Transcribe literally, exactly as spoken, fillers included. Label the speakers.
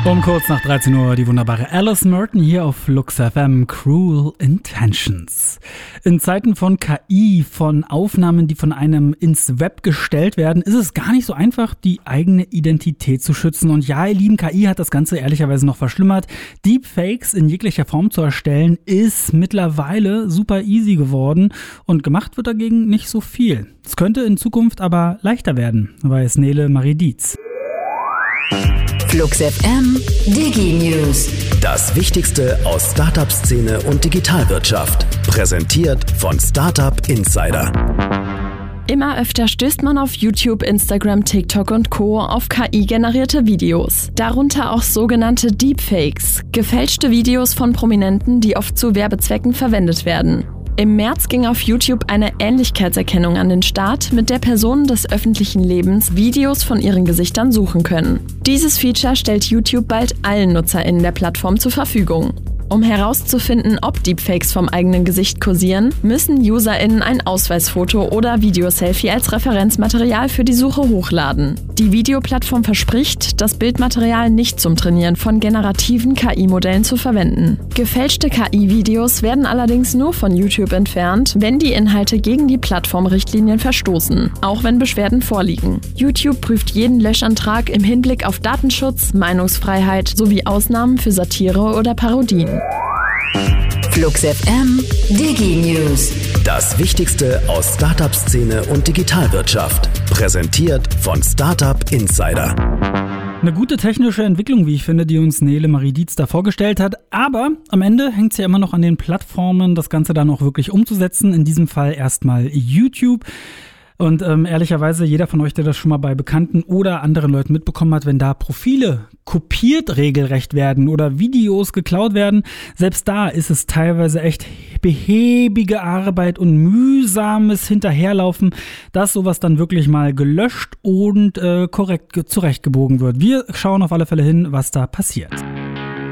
Speaker 1: Um kurz nach dreizehn Uhr die wunderbare Alice Merton hier auf Flux F M, Cruel Intentions. In Zeiten von K I, von Aufnahmen, die von einem ins Web gestellt werden, ist es gar nicht so einfach, die eigene Identität zu schützen. Und ja, ihr Lieben, K I hat das Ganze ehrlicherweise noch verschlimmert. Deepfakes in jeglicher Form zu erstellen, ist mittlerweile super easy geworden und gemacht wird dagegen nicht so viel. Es könnte in Zukunft aber leichter werden, weiß Nele Marie Dietz.
Speaker 2: Flux F M Digi News.
Speaker 3: Das Wichtigste aus Startup-Szene und Digitalwirtschaft. Präsentiert von Startup Insider.
Speaker 4: Immer öfter stößt man auf YouTube, Instagram, TikTok und Co. auf K I-generierte Videos. Darunter auch sogenannte Deepfakes, gefälschte Videos von Prominenten, die oft zu Werbezwecken verwendet werden. Im März ging auf YouTube eine Ähnlichkeitserkennung an den Start, mit der Personen des öffentlichen Lebens Videos von ihren Gesichtern suchen können. Dieses Feature stellt YouTube bald allen NutzerInnen der Plattform zur Verfügung. Um herauszufinden, ob Deepfakes vom eigenen Gesicht kursieren, müssen UserInnen ein Ausweisfoto oder Videoselfie als Referenzmaterial für die Suche hochladen. Die Videoplattform verspricht, das Bildmaterial nicht zum Trainieren von generativen K I-Modellen zu verwenden. Gefälschte K I-Videos werden allerdings nur von YouTube entfernt, wenn die Inhalte gegen die Plattformrichtlinien verstoßen, auch wenn Beschwerden vorliegen. YouTube prüft jeden Löschantrag im Hinblick auf Datenschutz, Meinungsfreiheit sowie Ausnahmen für Satire oder Parodien.
Speaker 2: Flux F M Digi News.
Speaker 3: Das Wichtigste aus Startup-Szene und Digitalwirtschaft. Präsentiert von Startup Insider.
Speaker 1: Eine gute technische Entwicklung, wie ich finde, die uns Nele Marie Dietz da vorgestellt hat. Aber am Ende hängt es ja immer noch an den Plattformen, das Ganze dann auch wirklich umzusetzen. In diesem Fall erstmal YouTube. Und ähm, ehrlicherweise, jeder von euch, der das schon mal bei Bekannten oder anderen Leuten mitbekommen hat, wenn da Profile kopiert regelrecht werden oder Videos geklaut werden, selbst da ist es teilweise echt behäbige Arbeit und mühsames Hinterherlaufen, dass sowas dann wirklich mal gelöscht und äh, korrekt zurechtgebogen wird. Wir schauen auf alle Fälle hin, was da passiert.